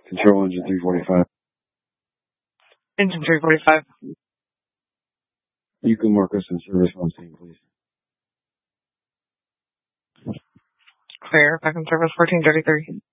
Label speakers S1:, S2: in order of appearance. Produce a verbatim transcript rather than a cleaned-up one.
S1: Control engine three forty-five.
S2: Engine three forty-five.
S1: You can mark us in service on scene, please.
S2: Clear. Back in service fourteen thirty-three.